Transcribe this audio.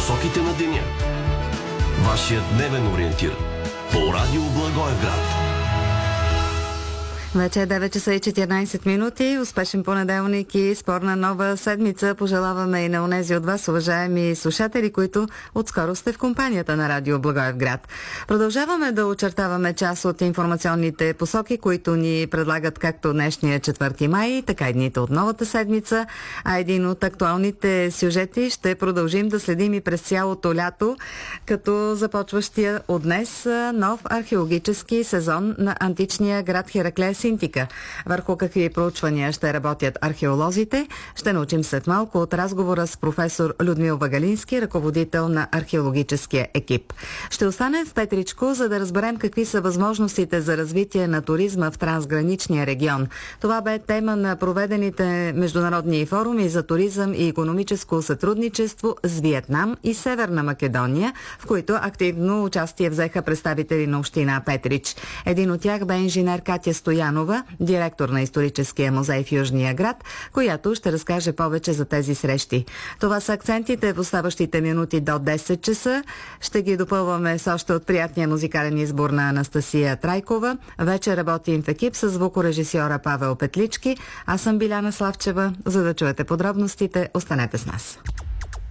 посоките на деня. Вашият дневен ориентир по радио Благоевград. Вече е 9 часа и 14 минути. Успешен понеделник и спорна нова седмица пожелаваме и на онези от вас, уважаеми слушатели, които отскоро сте в компанията на радио Благоевград. Продължаваме да очертаваме част от информационните посоки, които ни предлагат както днешния 4 май, така и дните от новата седмица. А един от актуалните сюжети ще продължим да следим и през цялото лято, като започващия от днес нов археологически сезон на античния град Хераклея Синтика. Върху какви проучвания ще работят археолозите, ще научим след малко от разговора с професор Людмил Вагалински, ръководител на археологическия екип. Ще останем в Петричко, за да разберем какви са възможностите за развитие на туризма в трансграничния регион. Това бе тема на проведените международни форуми за туризъм и икономическо сътрудничество с Виетнам и Северна Македония, в които активно участие взеха представители на община Петрич. Един от тях бе инженер Катя Стоянова, директор на историческия музей в Южния град, която ще разкаже повече за тези срещи. Това са акцентите в оставащите минути до 10 часа. Ще ги допълваме с още от приятния музикален избор на Анастасия Трайкова. Вече работим в екип с звукорежисьора Павел Петлички. Аз съм Биляна Славчева. За да чуете подробностите, останете с нас.